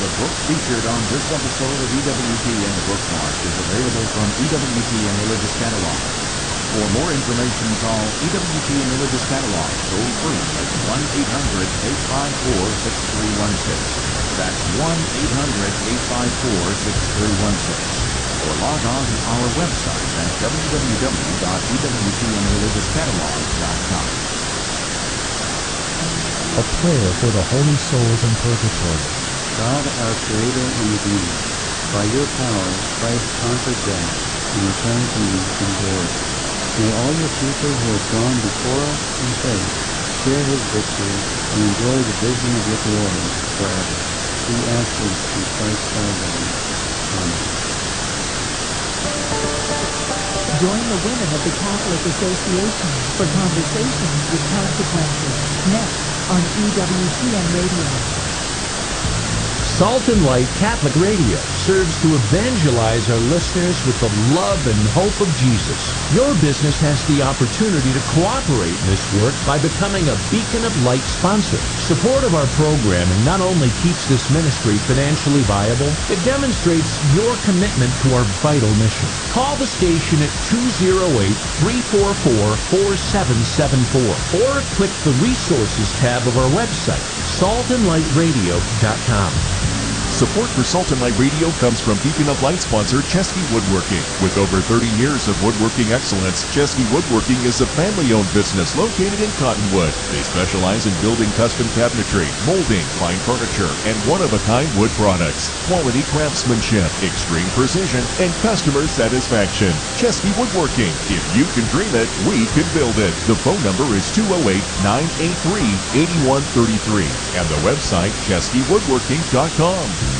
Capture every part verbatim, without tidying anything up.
The book featured on this episode of E W T N Bookmark is available from E W T N Religious Catalog. For more information, call E W T N Religious Catalog toll free at one eight hundred, eight five four, six three one six. That's one eight hundred, eight five four, six three one six. Or log on to our website at w w w dot e w t n religious catalog dot com. A prayer for the holy souls in purgatory. God, our Creator and Redeemer, by your power, Christ conquered death and returned to you in glory. May all your people who have gone before us in faith share his victory and enjoy the vision of your glory forever. We ask this through Christ our Lord. Amen. Join the women of the Catholic Association for Conversations with Consequences next on E W T N Radio. Salt and Light Catholic Radio serves to evangelize our listeners with the love and hope of Jesus. Your business has the opportunity to cooperate in this work by becoming a Beacon of Light sponsor. Support of our programming not only keeps this ministry financially viable, it demonstrates your commitment to our vital mission. Call the station at two oh eight, three four four, four seven seven four or click the Resources tab of our website, salt and light radio dot com. Support for Salt and Light Radio comes from Beacon of Light sponsor Chesky Woodworking. With over thirty years of woodworking excellence, Chesky Woodworking is a family-owned business located in Cottonwood. They specialize in building custom cabinetry, molding, fine furniture, and one-of-a-kind wood products. Quality craftsmanship, extreme precision, and customer satisfaction. Chesky Woodworking. If you can dream it, we can build it. The phone number is two oh eight, nine eight three, eight one three three and the website chesky woodworking dot com.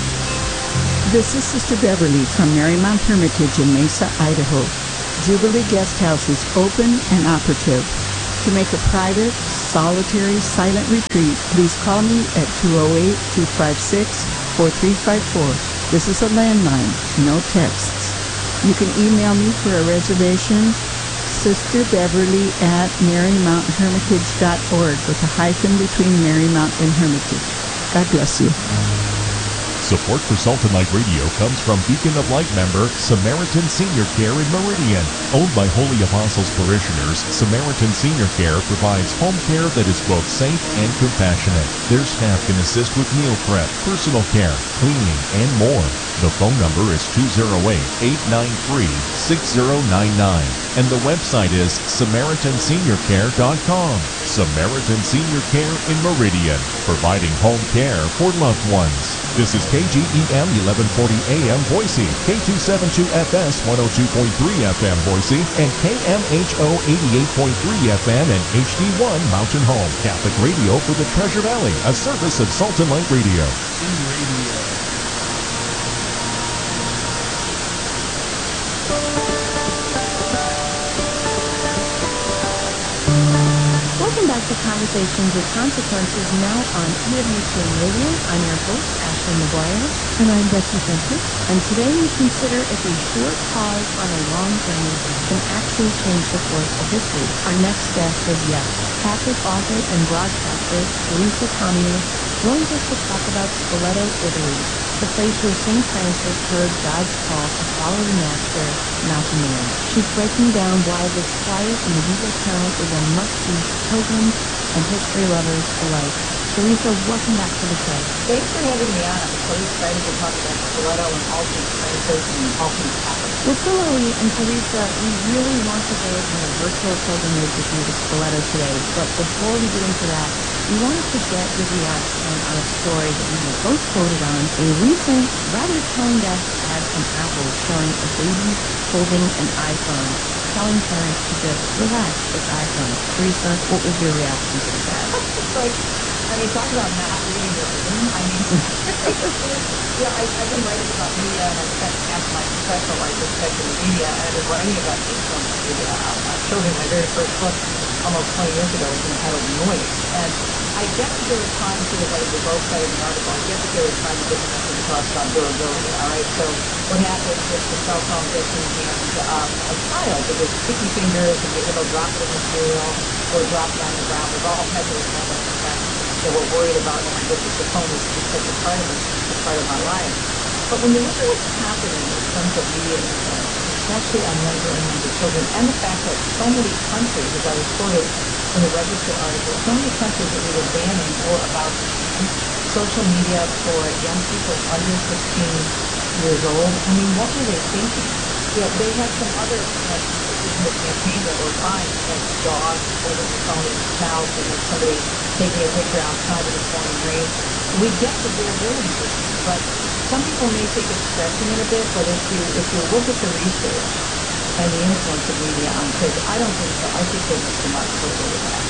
This is Sister Beverly from Marymount Hermitage in Mesa, Idaho. Jubilee Guest House is open and operative. To make a private, solitary, silent retreat, please call me at two oh eight, two five six, four three five four. This is a landline, no texts. You can email me for a reservation, Sister Beverly at marymount hermitage dot org with a hyphen between Marymount and Hermitage. God bless you. Support for Salt and Light Radio comes from Beacon of Light member Samaritan Senior Care in Meridian. Owned by Holy Apostles parishioners, Samaritan Senior Care provides home care that is both safe and compassionate. Their staff can assist with meal prep, personal care, cleaning, and more. The phone number is two oh eight, eight nine three, six oh nine nine and the website is samaritan senior care dot com. Samaritan Senior Care in Meridian, providing home care for loved ones. This is K G E M eleven forty A M Boise, K two seventy-two F S one oh two point three F M Boise, and K M H O eighty-eight point three F M and H D one Mountain Home Catholic Radio for the Treasure Valley, a service of Salt and Light Radio. Welcome back to Conversations with Consequences, now on E W T N Radio. I'm your host, Ashley McGuire. And I'm Betsy Fenton. And today we consider if a short pause on a long journey can actually change the course of history. Our next guest says yes. Catholic author and broadcaster Teresa Tomeo joins us to talk about Spoleto, Italy, the place where Saint Francis heard God's call to follow the Master, not the man. She's breaking down why this quiet medieval town is a must-see for pilgrims and history lovers alike. Teresa, welcome back to the show. Thanks for having me on. I'm so excited to talk about Spoleto and all things Francis and all things Catholic. Well, so are we, and Teresa, we really want to go on a virtual pilgrimage with you to Spoleto today. But before we get into that, we wanted to get your reaction on a story that we were both quoted on. A recent, rather telling death ad from Apple showing a baby holding an iPhone, telling parents to just relax with iPhone. Teresa, what was your reaction to this ad? It's like, I mean, talk about not reading your reading. I mean, yeah, I, I've been writing about media, and I've spent half my professional life respecting the media, and I've been writing about this one media. I showed him my very first book almost twenty years ago. It was entitled Noise. And I get that they were trying to, as I was both cited in the article, I get that they were trying to get the message across about durability. All right, so what happens if the cell phone gets in the hands of a child with his sticky fingers and maybe they'll drop it in the cereal or drop it on the ground? There's all types of effects. you know, we're worried about, oh my goodness, the phone is, is such a part of us, it's a part of our lives. But when you look at what's happening in terms of media influence, especially on younger and younger children, and the fact that so many countries, as I was quoted in the Register article, so many countries are either banning or about to ban social media for young people under sixteen years old. I mean, what were they thinking? You know, they had some other, you know, pieces in the campaign that were fine. You had a dog holding the phone in its mouth, and then somebody taking a picture outside in the pouring rain. We get the durability issue, but some people may think it's stretching it a bit, but if you if you look at the research and the influence of media on kids, I don't think so. I think they missed the mark totally with that.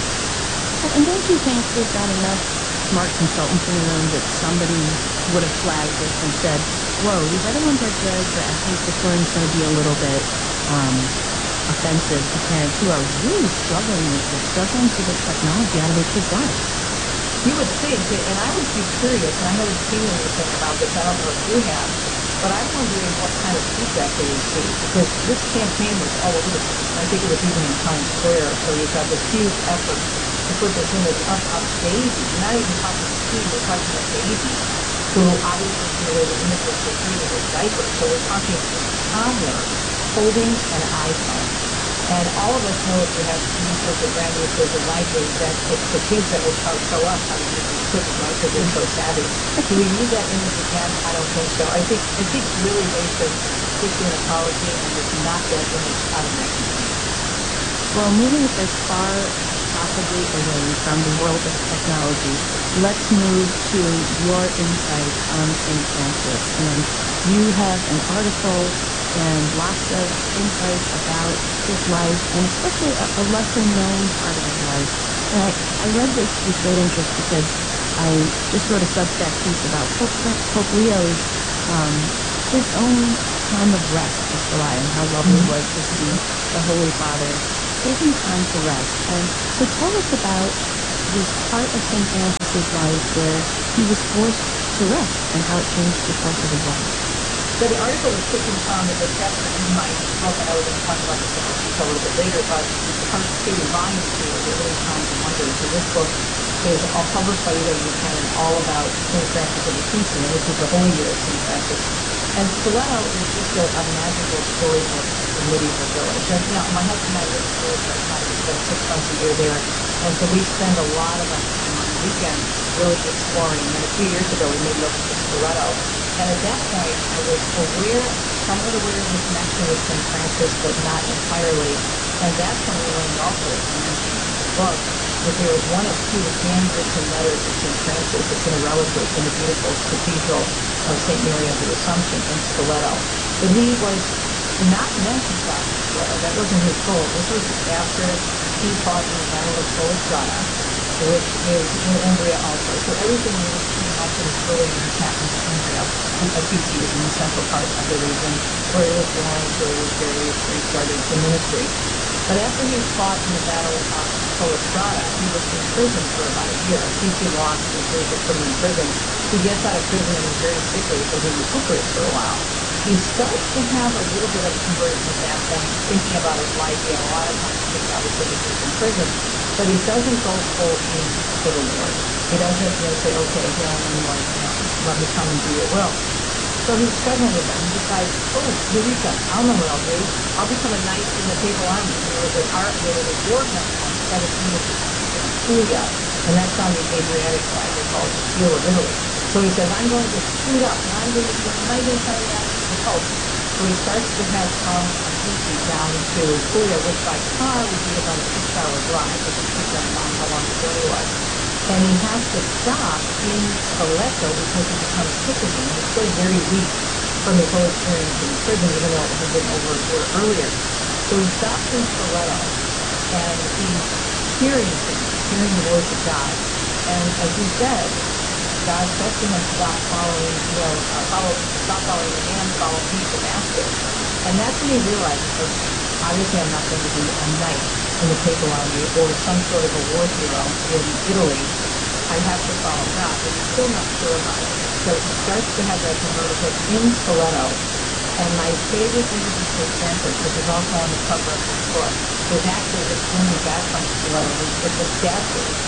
And don't you think we've got enough smart consultants in the room that somebody would have flagged this and said, whoa, these other ones are good, but I think this one's going to be a little bit um, offensive to parents who are really struggling with this, struggling to get technology out of their kids' lives. You would think, and I would be curious, and I haven't seen anything about this, I don't know if you have, but I'm wondering what kind of feedback they received, because this campaign was all over the place. I think it was even in Times Square, so you've got this huge effort to put this image of a baby. You're not even talking a teen, we're talking a baby, who obviously from the way the image was portrayed in his diaper, so we're talking a toddler holding an iPhone. And all of us know if you have nieces or grandnieces or likely that it's the kids that will tell, show us how to use the equipment, right, because they're so savvy. Do we need that image again? I don't think so. I think I think really they should issue an apology and just knock that image out of that campaign. Well, moving as far possibly away from the world of technology, let's move to your insights on Saint Francis. And you have an article and lots of insights about his life, and especially a, a lesser-known part of his life. And I, I read this with great interest because I just wrote a Substack piece about Pope, Pope Leo's um, his own time of rest in July and how lovely it was to see the Holy Father taking time to rest. And so tell us about this part of Saint Francis' life where he was forced to rest and how it changed the course of his life. So the article was taken from the chapter in my book, and I was going to talk about this in more detail a little bit later, but part two, volume two of the Early Signs and Wonders. And this book is all published by E W Canon, all about Saint Francis of Assisi, and this is the Holy Year of Saint Francis. And Spoleto is just a, a magical storybook in medieval village. And, you know, my husband and I live in the village part-time. We spend six months a year there. And so we spend a lot of our time on the weekends really exploring. And a few years ago, we made it over to Spoleto. And at that point, I was aware, somewhat aware of the connection with Saint Francis, but not entirely. And that's when we learned also, as I mentioned in the book, that there was one of two handwritten letters of Saint Francis. It's in a reliquary in the beautiful cathedral of Saint Mary of the Assumption in Spoleto. But he was not meant to stop in Spoleto. That wasn't his goal. This was after he fought in the Battle of Collestrata, which is in Umbria also. So everything really pretty much in his early years happened in Umbria. Assisi is in the central part of the region where he was born, where he was buried, where he started the ministry. But after he fought in the Battle of Collestrata, he was in prison for about a year. Assisi lost and so they put him in prison. He gets out of prison and he's very sickly, so he recuperates for a while. He starts to have a little bit of conversion at that point, thinking about his life. He had a lot of time to think, obviously, because he's in prison. But he doesn't go full in for the Lord. He doesn't, you know, say, okay, here I am, Lord, you know, let me come and do your will. So he's struggling with that. He decides, oh, Eureka, I'll know what I'll do. I'll become a knight in the Papal Army. There was an art, there was a war knight on seventeen in Puglia, and that's on the Adriatic side. They call it the Seal of Italy. So he says, I'm going to suit up, and I'm going to be a knight in shining to the Pope. So he starts to head from Assisi down to Puglia, which by car would be about a six-hour drive, just to keep that in mind how long the journey was. And he has to stop in Spoleto because he becomes sick again. He's still very weak from his whole experience in prison, even though it had been over a year earlier. So he stops in Spoleto, and he's hearing things, hearing the voice of God. And as he said, God said to him, stop following, you know, uh, follow, stop following the man, follow me, the master. And that's when he realizes, okay, obviously I'm not going to be a knight in the Papal Army or some sort of a war hero in Italy. I have to follow God, but he's still not sure about it. So he starts to have that conversion in Spoleto. And my favorite image of Saint Francis, which is also on the cover of this book, is actually this one we got from Spoleto. It's a statue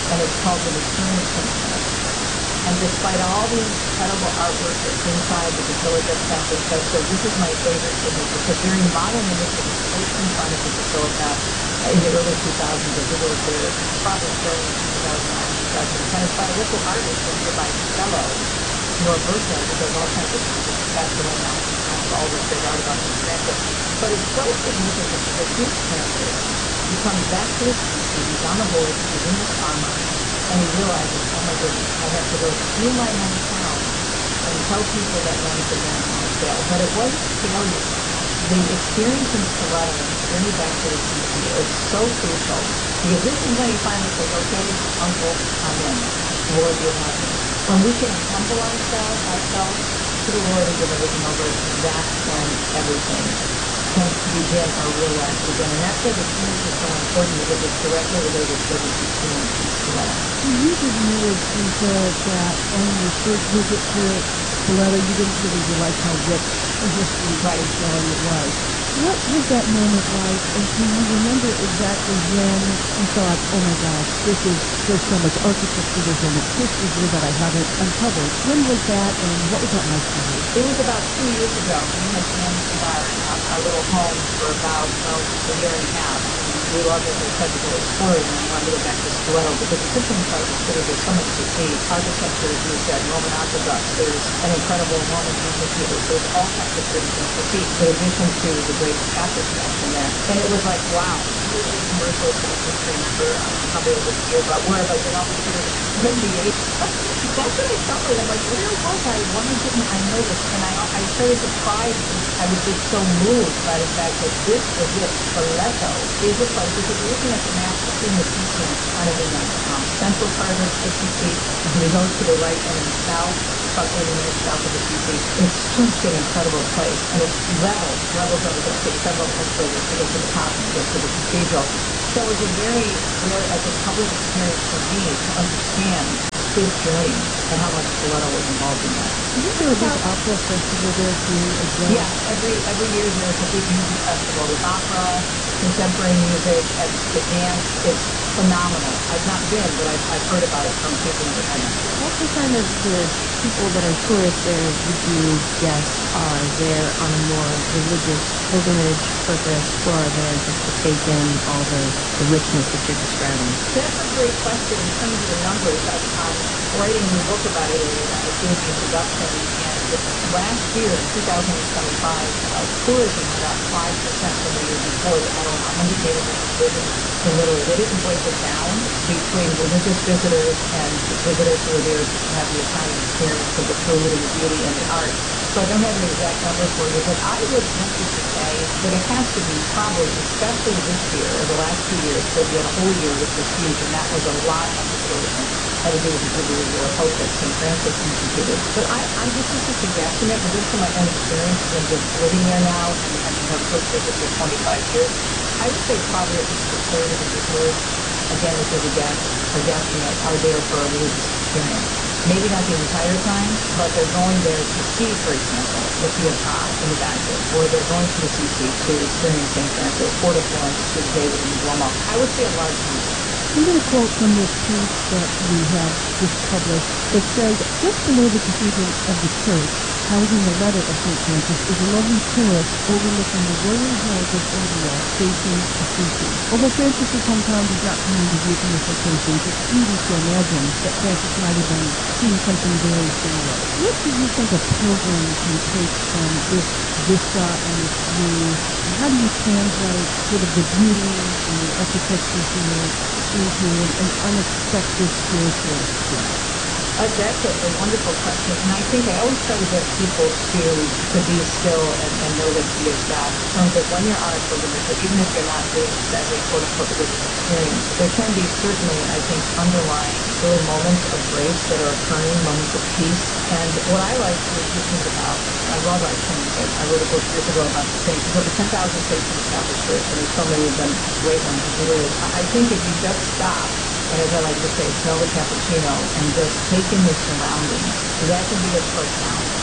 and it's called The Return of Saint Francis. And despite all the incredible artwork that's inside the Basilica of San Francesco, this is my favorite image. It's a very modern image that was placed in front of the Basilica in the early two thousands. I think it was there probably starting in two thousand nine, two thousand ten. It's by a local artist from nearby Castello, Norberto, who does all kinds of things with Castello now for all this great art about Saint Francis. But it's so significant because here's Francis. He comes back to his country, he's on the horse, he's in his armor, and he realizes, oh my goodness, I have to go through my hometown and tell people that Rome's again on a fail. But it wasn't failure. The experience in Spoleto and the journey back to the C C is so crucial because this is when he finally says, okay, uncle, I'm in. Lord, you have me. When we can humble ourselves, ourselves to the Lord and give everything over, that's when everything can begin our real life begin. And that's why this image is so important because it's directly related to what he's doing in Spoleto. You didn't really think that on your first visit to Spoleto, you didn't really realize how rich the history Right. of Italy it was. What was that moment like? And can you remember exactly when you thought, oh my gosh, this is, there's so much architecture, there's so much history here that I haven't uncovered. When was that and what was that like for you? It was about two years ago. We had been in our, uh, our little home for about, well, a year and a half. And we loved it. They said to go exploring, and I wanted to go back to Spoleto because it's such an incredible city. There's so much to see. Architecture, as you said, Roman aqueducts. There's an incredible Roman amphitheater. There's all kinds of pretty things to see, in addition to the great Catholic connection there. And it was like, wow, really commercials that I just remember. Um, probably this year, but where have I been all these years? seventy-eight. That's what I felt like. I'm like, where was I? Why didn't I know this? And I, I started to cry because I was just so moved by the fact that this was it. Spoleto is a place, because you're looking at the map, you're seeing the Picean kind of in the um, central part of the C C. You go to the right and then south, about thirty minutes south of the C C. It's just an incredible place. And it's levels, levels of it. It takes several escalators to get to the top and to get to the cathedral. So it was a very, very, I think, public experience for me to understand his journey and how much Spoleto was involved in that. Isn't there a big opera festival there too as well? Yeah, every every year there's a big music festival with opera, contemporary music, and the dance. It's phenomenal. I've not been, but I've, I've heard about it from people in the area. What percent of the people that are tourists there would you guess are there on a more religious pilgrimage purpose, or are there just to take in all the, the richness that you're describing? That's a great question in terms of the numbers. I'm um, writing a new book about it, and I was doing the introduction, and last year, in two thousand twenty-five, uh, tourism went up five percent from the year before. They had over one hundred million visitors in Italy. They didn't break it down between religious visitors and visitors who were there to have the Italian experience of the food and the beauty and the art. So I don't have an exact number for you, but I would venture to say that it has to be probably, especially this year, or the last two years, because we had a whole year which was huge, and that was a lot of the tourism had to do with the Jubilee Year of Hope that Saint Francis instituted. But I, I'm just this is a guesstimate, but just from my own experience in terms of living there now and, and have first visit for twenty-five years, I would say probably at least a third of the visitors, again, this is a guess, a guesstimate, are there for a religious experience. Maybe not the entire time, but they're going there to see, for example, the Pietà in the Vatican, or they're going to the C C to experience Saint Francis, or to Florence to the David in the Duomo. I would say a large number. I'm going to quote from this piece that we have just published. It says, just below the cathedral of the church, housing the letter of Saint Francis, is a lovely terrace overlooking the rolling hills of Olbia, facing Assisi. Although Francis's hometown does not come into view from this location, it's easy to imagine that Francis might have been seeing something very similar. What do you think a pilgrim can take from this vista and this view? And how do you translate sort of the beauty and the architecture here into an unexpected spiritual experience? Uh, that's a, a wonderful question, and I think I always try to get people to to be still and, and know that He is God. In terms of when you're on a pilgrimage, or even if you're not doing this as a quote-unquote religious experience, there can be certainly, I think, underlying little moments of grace that are occurring, moments of peace. And what I like to, to think about, I love our saints. I, I wrote a book years ago about the saints. There's over ten thousand saints in the Catholic Church, and there's so many of them great ones in Italy. I think if you just stop, and as I like to say, smell the cappuccino and just take in the surroundings, that can be as profound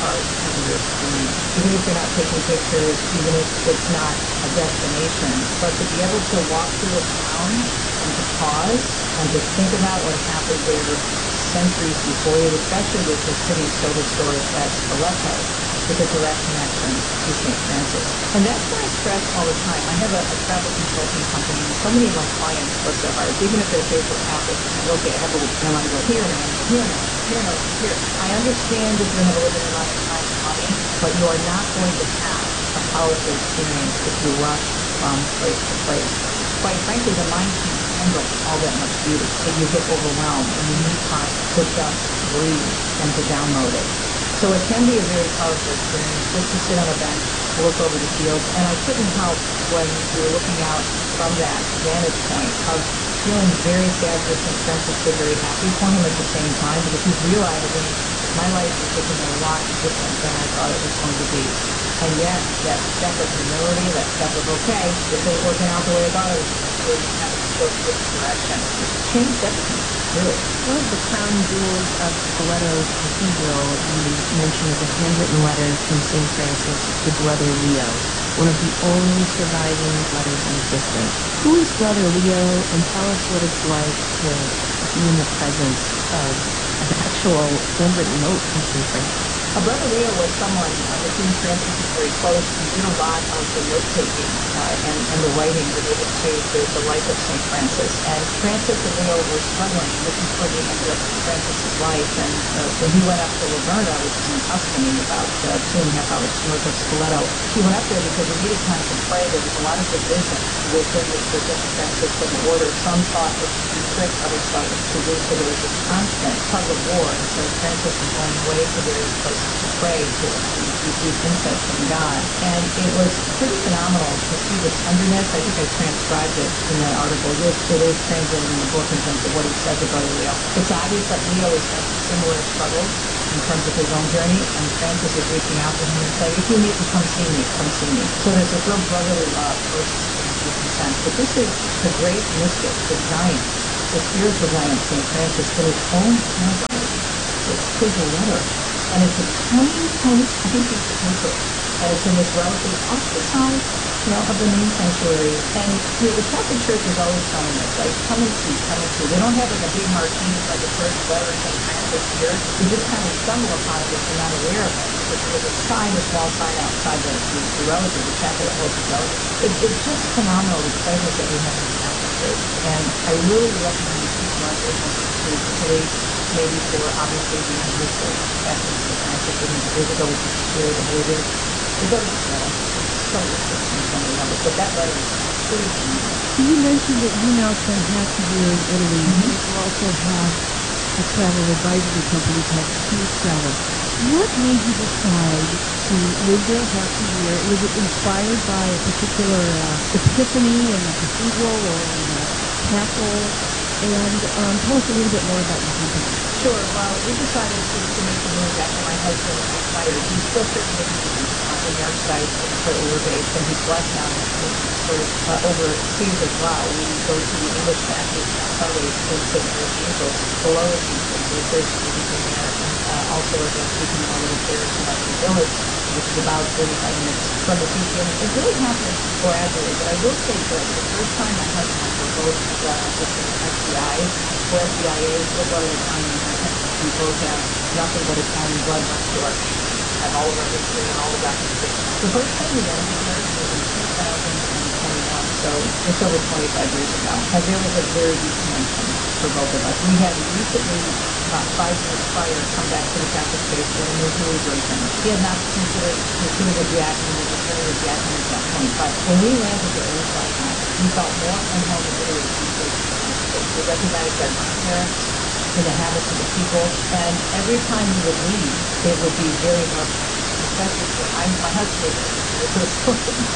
part of your experience. Even if you're not taking pictures, even if it's not a destination, but to be able to walk through a town and to pause and to think about what happened there centuries before you, especially with the city so historic as Spoleto, with a direct connection to Saint Francis. And that's why I stress all the time. I have a, a travel consulting company, and so many of my clients, bless their hearts, even if they're faithful Catholics, are saying, okay, I have a, I want to go here, and I want to go here, and I want to go here, and I want to go here. I understand if you have a limited amount of time and money, but you are not going to have a powerful experience if you rush from place to place. Quite frankly, the mind can't handle all that much beauty, and you get overwhelmed, and you need time to just breathe and to download it. So it can be a very powerful experience just to sit on a bench, look over the fields, and I couldn't help when you were looking out from that vantage point of feeling very sad for Saint Francis, but very happy for him at the same time, because he's realizing my life is looking a lot different than I thought it was going to be. And yet, that step of humility, that step of, okay, this ain't working out the way I thought it was going to, we have to go a different direction. It's changed everything, really. One of the crown jewels of Spoleto's cathedral you mentioned is a handwritten letter from Saint Francis to Brother Leo, one of the only surviving letters in existence. Who is Brother Leo, and tell us what it's like to be in the presence of an actual handwritten note from Saint Francis? Uh, Brother Leo was someone uh, with whom Francis was very close and did a lot of the note-taking uh, and, and the writing related to the, the life of Saint Francis. And Francis and Leo were struggling. This is toward the end of Francis's life. And uh, when he went up to Laverna, which is in Tuscany, about uh, two and a half hours north of Spoleto, he went up there because he needed time to pray. There was a lot of division within the Church of the Franciscan order. Some thought it was too strict, others thought it was too loose. So there was this constant tug of war. And so Francis was going away to various places to pray, to, to receive insight from God. And it was pretty phenomenal to see the tenderness. I think I transcribed it in that article. It is, it is translated in the book in terms of what he said to Brother Leo. It's obvious that Leo is having similar struggles in terms of his own journey, and Francis is reaching out to him and saying, if you need to come see me, come see me. So there's this real brotherly love versus mutual consent. But this is the great mystic, the giant, the spiritual giant, Saint Francis, in his own handwriting. It's his letter. And it's a tiny, tiny, tiny piece of paper. And it's in this relative off the side, you know, of the main sanctuary. And, you know, the Catholic Church is always telling us, right, come and see, come and see. They don't have like a big marquee like a church letter of Saint Francis here. You just kind of stumble upon it if you're not aware of it. Because there was a sign, a small sign outside the, the, the relic of the chapel that holds the relic. It, it's just phenomenal, the presence that we have in the Catholic Church. And I really recommend people are able to, particularly maybe for obviously the anniversary of Catholic Saint Francis one hundred years ago, which is the Share the Holy Week. They go to Spoleto. It's so rich in so many levels. But that letter is pretty phenomenal. So you mentioned that you now spend half the year in Italy. Mm-hmm. You also have a travel advisory company called Cruise Travel. What made you decide to live there half the year? Was it inspired by a particular uh, epiphany in a cathedral or in a castle? And um, tell us a little bit more about your company. Sure. Well, we decided to, to make the move after my husband retired. He's still serving as a deacon uh, in the Archdiocese where we're based, and he's blessed now and has to serve uh, overseas as well. We go to the English Masses on Sundays in Saint Mary's Angels below the deacon. We're serving the deacon there, and uh, also as a deacon in our little parish in our little village, which is about thirty-five minutes from the deacon. It really happens gradually, but I will say this. The first time my husband and I were both uh, with the F B I, or F B I As, full-blooded Italian Americans. We both have nothing but Italian blood running through our veins. We have all of our history and all of documentation. The first time we went there was in two thousand twenty-one, so just over twenty-five years ago. And there was a very deep connection for both of us. We had recently, about five years prior, come back to the Catholic faith with a new Holy Virgin. He had not considered receiving a diaconate or returning a diaconate at that point, but when we landed there, we felt home. We felt more at home in Italy than we did in the United States. We recognized our grandparents in the habits of the people, and every time we would leave, it would be very heartbreaking, especially for I, my husband was so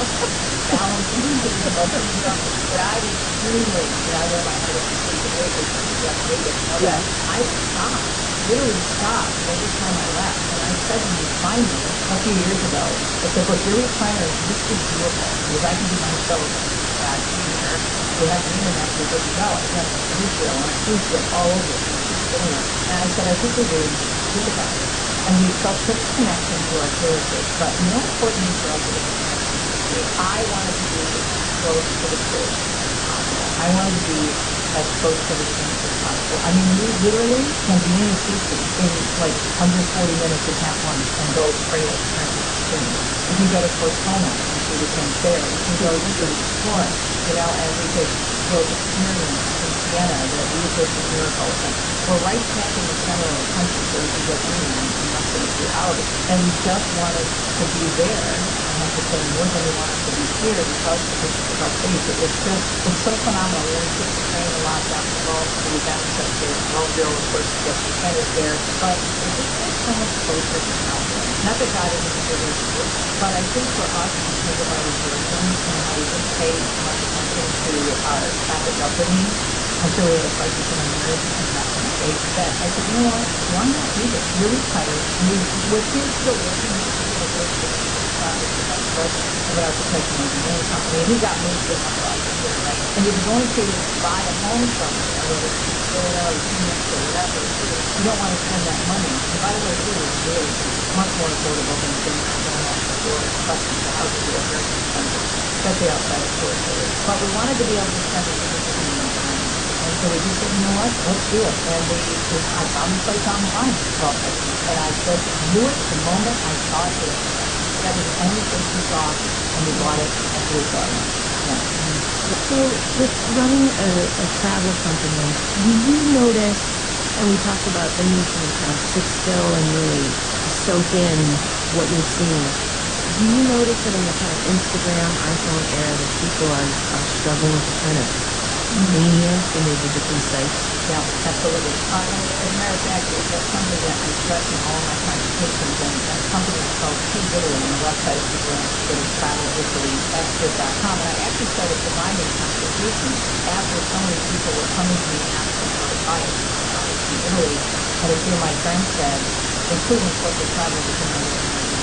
balanced and he was above it, you know, but I was extremely, you know, I know my heart is completely great, young lady, you know that. I would stop, literally stop every time I left, and I said to you finally, a few years ago, I said, look, your recliner is just as beautiful, because I can do my shows at here. We have the internet, we're good to go. I got Israel on a cruise ship all over it. And I said, I think we really need to think about it. And we felt such a connection to our heritage, but more importantly for us, it was a connection to the truth. I wanted to be as close to the truth as possible. I wanted to be as close to the saints as possible. I mean, we literally can be in Assisi in like under forty minutes and have lunch and go pray at Francis' tomb. We can go to Cortona and see the saints there. We can go to Florence, you know, and we could go experience in Siena the Eucharistic miracles. And we're right smack in the center of the country, so we can get anywhere in less than a few hours. And we just wanted to be there. I have to say more than we wanted to be here because of our faith. It was just, it's so phenomenal. You know, we took the train a lot down to Rome to the events at the Rome, of course, to get the tennis there. But it just feels so much closer to God there. Not that God isn't everywhere too, but I think for us, because of our religion and how we didn't pay much attention to our Catholic upbringing until we had a crisis in our marriage and got some faith, that I said, you know what, why not do this? We're retired. I mean, we're here still working with people that work for the vice president of an architectural engineering company. He got moved to another office here, right? And if you're going to buy a home somewhere, whether it's in Florida or Phoenix or whatever, you don't want to spend that money. And by the way, it is really cheap, much more affordable than, than Arizona and Florida. Trust me, the houses here are very expensive, especially outside of tourist areas. But we wanted to be able to spend a significant amount of time. And so we just said, you know what, let's do it. And we, we I found the place online called Etsy. And I just knew it the moment I saw it for the first time. That was the only place we saw, and we bought it after we saw it. Yeah. So with running a, a travel company, do you notice, and we talked about the need to kind of sit still and really soak in what you're seeing. Do you notice that in the kind of Instagram, iPhone era that people are, are struggling with the kind of mania when they visit these sites? Yeah, absolutely. Uh, and as a matter of fact, that's something that I stress in all my consultations, and, and the company is called Choose Italy, and the website, if people are interested, is travel italy expert dot com. And I actually started providing consultations after so many people were coming to me asking for advice on how to see Italy. And a few of my friends said, including corporate travel, which is another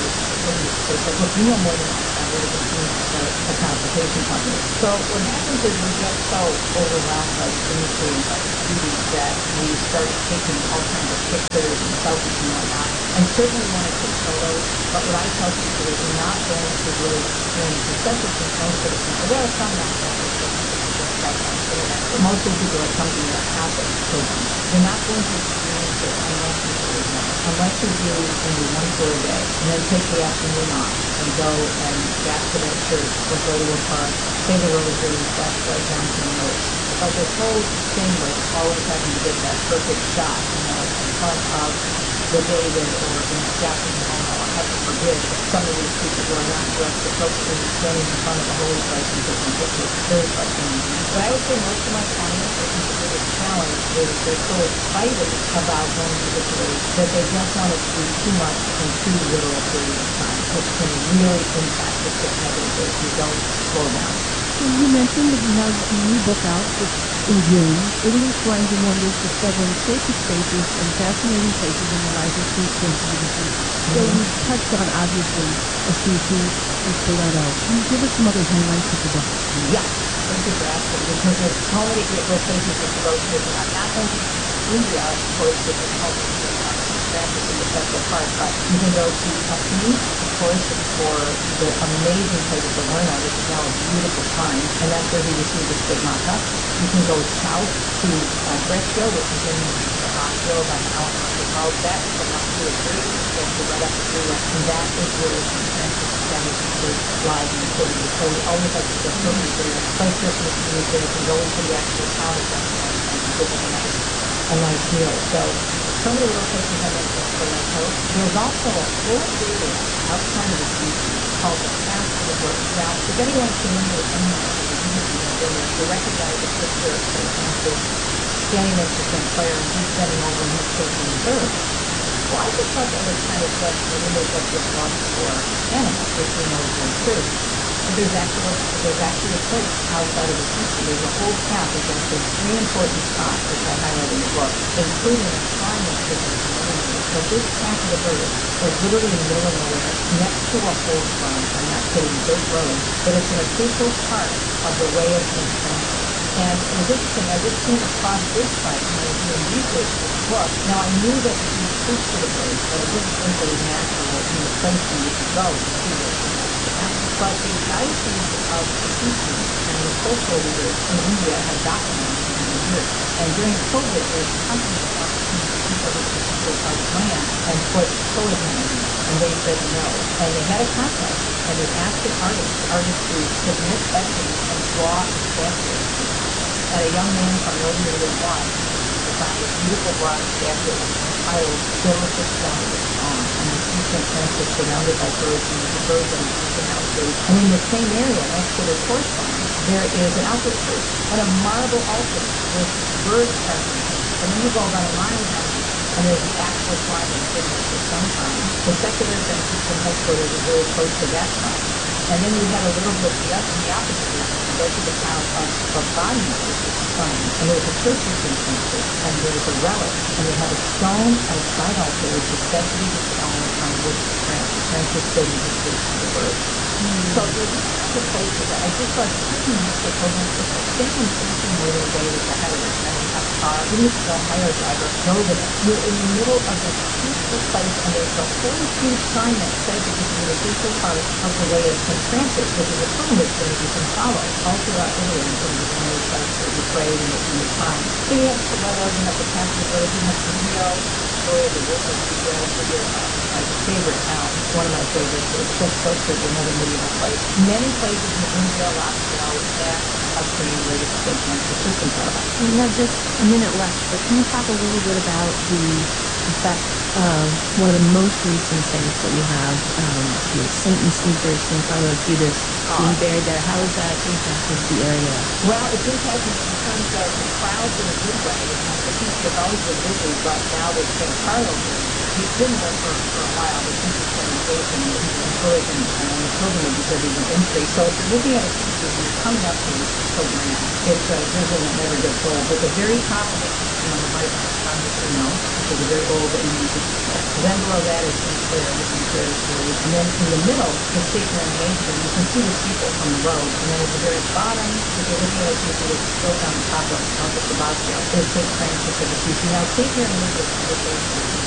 they said, look, you know more than us. I would have continued to start a consultation company. So what happens is we get so overwhelmed by the industry and by the beauty that we start taking all kinds of pictures and selfies and whatnot. And certainly we want to take photos, but what I tell people is you're not going to really experience, especially since most of the people, there are some non-Catholics that come to visit us on the internet, but most of the people that come to me are Catholic pilgrims. You're not going to experience it unless you tourism, unless you do maybe one tour a day, and then take the afternoon off and go and back to that church or go to a park, say the rosary, flashlight down to the nose. But this whole thing with always having to get that perfect shot, you know, in front of the David or in the Statue of Mona, or heaven forbid, some of these people who are not dressed appropriately standing in front of the holy place and taking pictures. Very frustrating to me. But I would say most of my clients, I think the biggest challenge is they're so excited about going to Italy that they just want to do too much in too little a period of time, which can really impact the trip negatively if you don't slow down. So you mentioned that you have a new book out this in June, Italy, Shrines and Wonders, Discovering Sacred Spaces and Fascinating Places in the Life of Saint Francis of Assisi. So we touched on, obviously, Assisi and Spoleto. Can you give us some other highlights of the book? Yes, thank you for asking, because there's so many great little places you can go to. Not, not only Umbria, of course, which is home to uh, Saint Francis in the Central Park, but you can go to Tuscany, of course, for the amazing place of Lerna, which is now a beautiful shrine, and that's where he received his stigmata. You can go south to uh, Brescia, which is in the Baccio, about an hour north of Rome. That is a must-do. It's very easy to get to right off the freeway, and that is where Saint Francis established his first live nativity. So we always like to get pilgrims there, place Christmas trees there, can go into the actual town of Brescia and give them a nice, a nice meal. So, so many little places I mentioned Spoleto. There's also a whole area outside of Assisi called the Path of the Bird. Now, if anyone's familiar with any of the Assisi has been there, you recognize the picture of Saint Francis standing next to Saint Clare, and he's bending over and he's chasing the bird. Well, I just thought that was kind of just an image of his love for animals, which we know is very true. But there's actually, there's actually a place outside of Assisi. There's a whole path. There's actually three important spots, which I highlight in the book, including a shrine that's been there for many years. So this Path of the Bird is literally in the middle of nowhere, next to a horse farm. I'm not kidding, dirt road, but it's an official part of the Way of Saint Francis. And it was interesting, I just came across this site when I was doing research for the book. Now, I knew that he preached to the birds, but I didn't think there was an actual, you know, place where you could go to see what was actually happening. But the Diocese of Kapuchi and the cultural leaders in India had documented it over the years. And during COVID, there was a company that wanted to take over the particular part of land and put solar panels in it. And they said no. And they had a contest, and they asked an artist, artist to submit etchings and draw a statue. And a young man from Northern Italy won. He designed this beautiful bronze statue entitled Still the Sky is Song. And you see Saint Francis surrounded by birds, and there's a bird that is looking out to. And in the same area, next to the church farm, there is an outdoor church and a marble altar with birds carved into it. And then you go about a mile down there, and there's the actual shrine that's been there for some time. The secular Franciscan headquarters is very close to that shrine. And then you had a little bit the, in the opposite direction. You go to the town of, of Badenburg, which is stunning. And there's a church of Saint Francis, and there's a relic, and they have a stone and a side altar, which is said to be the stone on which Francis, Francis stood in his speech to the birds. So there's these kinds of places that I just thought certain musical programs, it's like staying in Tennessee more than a day that's ahead of it. And you have a car, even if you don't hire a driver, know that you're in the middle of this peaceful place, and there's a whole huge sign that says that this is an official part of the way of Saint Francis, which is a pilgrimage that you can follow all throughout Italy in terms of the many sites that you pray in the, in the time. So you have Spoleto, you have the Catholic Village, you have Rio, story of the wolf of Rio, Rio is my, my favorite town, one of my favorites. It's just so pretty, another medieval place. Many places in India, Lazio, and Tuscany related to Saint Francis, just incredible. We have just a minute left, but can you talk a little bit about the effect of one of the most recent saints that we have, um, the Saint and Sleeper, Saint Carlo Acutis, being buried there? How has that impacted the area? Well, it's impacted in terms of the crowds in a good way. Um, the P C has always been busy, but now with Saint Carlo buried there, he's been there for, for a while, but since his canonization, he's been encouraging and the pilgrimages have even increased. So if you're looking at a P C and you're coming up to it, it's so grand. It's a vision that never gets old. But the very top of it, on the right, is San Martino, which is a very old music school. Then below that is Saint Clair, which is very buried. And then in the middle is Saint Mary Mason. You can see the steeple from the road. And then at the very bottom, if you're looking at a P C that's built on top of Monte Sebastian, is Saint Francis of Assisi. Now, Saint Mary Mason is